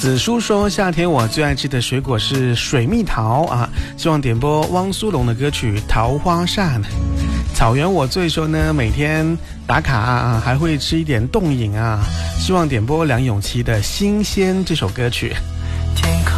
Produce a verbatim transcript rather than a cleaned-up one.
子叔说夏天我最爱吃的水果是水蜜桃啊，希望点播汪苏泷的歌曲《桃花扇》。草原我最说呢，每天打卡啊，还会吃一点冻饮啊，希望点播梁咏琪的《新鲜》这首歌曲。